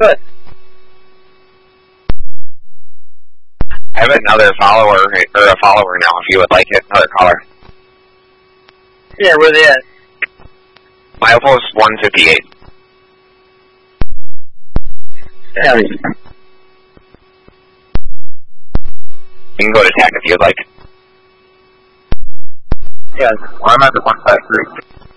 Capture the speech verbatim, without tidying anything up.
Good. I have another follower, or a follower now, if you would like it. Another caller. Yeah, where they at? My post one fifty-eight. Yeah. You can go to tech if you'd like. Yeah. Well, I'm at the one five three.